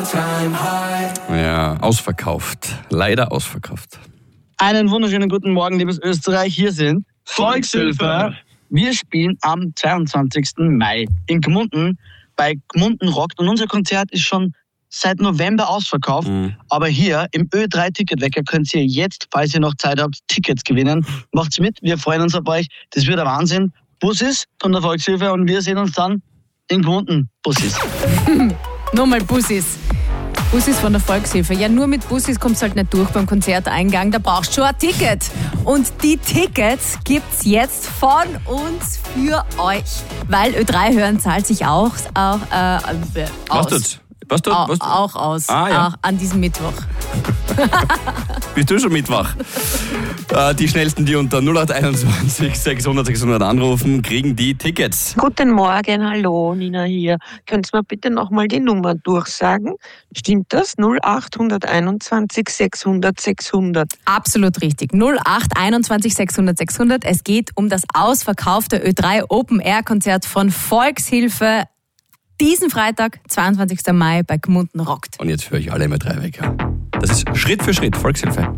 Ja, ausverkauft. Leider ausverkauft. Einen wunderschönen guten Morgen, liebes Österreich. Hier sind Volkshilfe. Wir spielen am 22. Mai in Gmunden bei Gmunden Rockt. Und unser Konzert ist schon seit November ausverkauft. Aber hier im Ö3-Ticketwecker könnt ihr jetzt, falls ihr noch Zeit habt, Tickets gewinnen. Macht's mit, wir freuen uns auf euch. Das wird ein Wahnsinn. Bussis von der Volkshilfe und wir sehen uns dann in Gmunden. Bussis. Nochmal Bussis. Bussis von der Volkshilfe. Ja, nur mit Bussis kommst du halt nicht durch beim Konzerteingang. Da brauchst du schon ein Ticket. Und die Tickets gibt's jetzt von uns für euch. Weil Ö3 hören zahlt sich auch aus. Auch aus. Ja. Auch an diesem Mittwoch. Bist du schon Mittwoch? Die Schnellsten, die unter 0821 600 600 anrufen, kriegen die Tickets. Guten Morgen, hallo, Nina hier. Könnt ihr mir bitte nochmal die Nummer durchsagen? Stimmt das? 0821 600 600. Absolut richtig. 0821 600 600. Es geht um das ausverkaufte Ö3 Open Air Konzert von Volkshilfe. Diesen Freitag, 22. Mai bei Gmunden Rockt. Und jetzt höre ich alle immer 3 Wecker. Das ist Schritt für Schritt Volkshilfe.